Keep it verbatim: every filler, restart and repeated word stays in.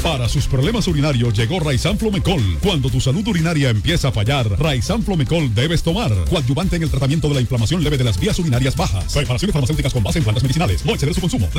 Para sus problemas urinarios llegó Raizan Flomecol. Cuando tu salud urinaria empieza a fallar, Raizan Flomecol debes tomar. Coadyuvante en el tratamiento de la inflamación leve de las vías urinarias bajas. Preparaciones farmacéuticas con base en plantas medicinales. No exceder su consumo.